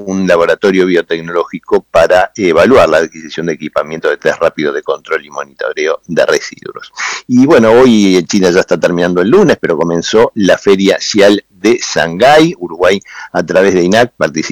un laboratorio biotecnológico para evaluar la adquisición de equipamiento de test rápido de control y monitoreo de residuos. Y bueno, hoy en China ya está terminando el lunes, pero comenzó la Feria Xial de Shanghái. Uruguay, a través de INAC, participa